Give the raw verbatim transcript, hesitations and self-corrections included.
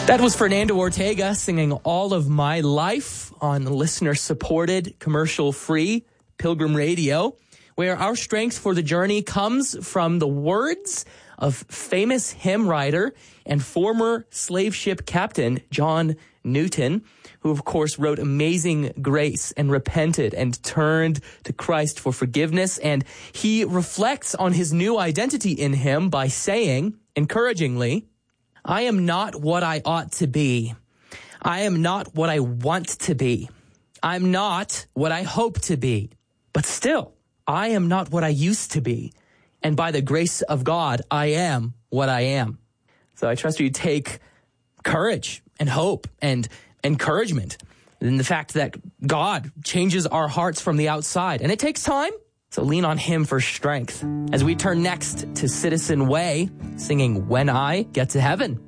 That was Fernando Ortega singing All of My Life on listener-supported, commercial-free Pilgrim Radio, where our strength for the journey comes from the words of famous hymn writer and former slave ship captain John Newton, who, of course, wrote Amazing Grace and repented and turned to Christ for forgiveness. And he reflects on his new identity in him by saying, encouragingly, I am not what I ought to be. I am not what I want to be. I'm not what I hope to be. But still, I am not what I used to be. And by the grace of God, I am what I am. So I trust you take courage and hope and encouragement in the fact that God changes our hearts from the outside. And it takes time. So lean on him for strength as we turn next to Citizen Way, singing When I Get to Heaven.